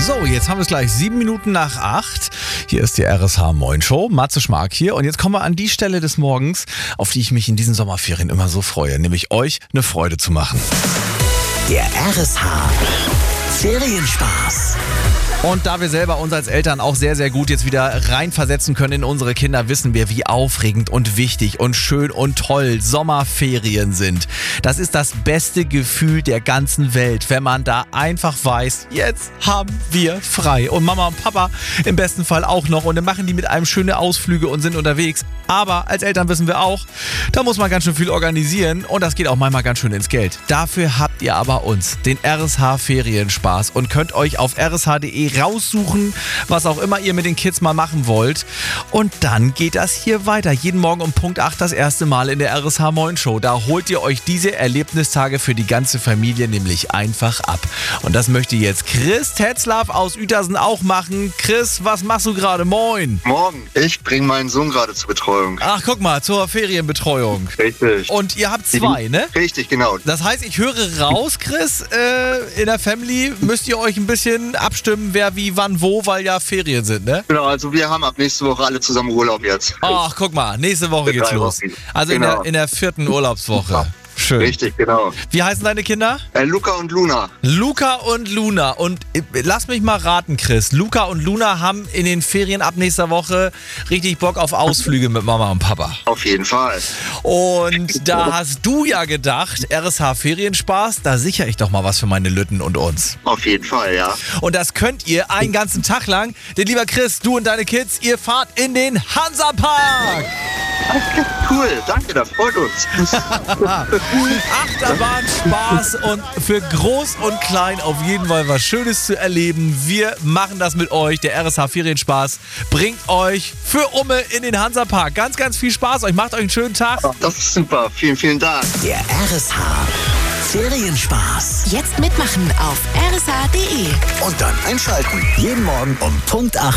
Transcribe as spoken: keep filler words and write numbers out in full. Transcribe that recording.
So, jetzt haben wir es gleich sieben Minuten nach acht. Hier ist die R S H Moin Show. Matze Schmark hier. Und jetzt kommen wir an die Stelle des Morgens, auf die ich mich in diesen Sommerferien immer so freue. Nämlich euch eine Freude zu machen. Der R S H Ferienspaß. Und da wir selber uns als Eltern auch sehr, sehr gut jetzt wieder reinversetzen können in unsere Kinder, wissen wir, wie aufregend und wichtig und schön und toll Sommerferien sind. Das ist das beste Gefühl der ganzen Welt, wenn man da einfach weiß, jetzt haben wir frei. Und Mama und Papa im besten Fall auch noch. Und dann machen die mit einem schöne Ausflüge und sind unterwegs. Aber als Eltern wissen wir auch, da muss man ganz schön viel organisieren und das geht auch manchmal ganz schön ins Geld. Dafür habt ihr aber uns, den R S H Ferienspaß, und könnt euch auf r s h punkt d e raussuchen, was auch immer ihr mit den Kids mal machen wollt. Und dann geht das hier weiter. Jeden Morgen um Punkt acht das erste Mal in der R S H Moin Show. Da holt ihr euch diese Erlebnistage für die ganze Familie nämlich einfach ab. Und das möchte jetzt Chris Tetzlaff aus Uetersen auch machen. Chris, was machst du gerade? Moin. Morgen. Ich bringe meinen Sohn gerade zur Betreuung. Ach, guck mal, zur Ferienbetreuung. Richtig. Und ihr habt zwei, ne? Richtig, genau. Das heißt, ich höre raus, Chris, äh, in der Family müsst ihr euch ein bisschen abstimmen, wer wie, wann, wo, weil ja Ferien sind, ne? Genau, also wir haben ab nächste Woche alle zusammen Urlaub jetzt. Ach, guck mal, nächste Woche Für geht's drei los. Wochen. Also in, Genau. der, in der vierten Urlaubswoche. Schön. Richtig, genau. Wie heißen deine Kinder? Äh, Luca und Luna. Luca und Luna. Und äh, lass mich mal raten, Chris. Luca und Luna haben in den Ferien ab nächster Woche richtig Bock auf Ausflüge mit Mama und Papa. Auf jeden Fall. Und da hast du ja gedacht, R S H Ferienspaß, da sichere ich doch mal was für meine Lütten und uns. Auf jeden Fall, ja. Und das könnt ihr einen ganzen Tag lang. Denn lieber Chris, du und deine Kids, ihr fahrt in den Hansapark. Cool, danke, das freut uns. Achterbahn, Spaß und für groß und klein auf jeden Fall was Schönes zu erleben. Wir machen das mit euch. Der R S H Ferienspaß bringt euch für Umme in den Hansapark. Ganz, ganz viel Spaß. Euch macht euch einen schönen Tag. Das ist super, vielen, vielen Dank. Der R S H Ferienspaß. Jetzt mitmachen auf r s h punkt d e. Und dann einschalten. Jeden Morgen um Punkt acht.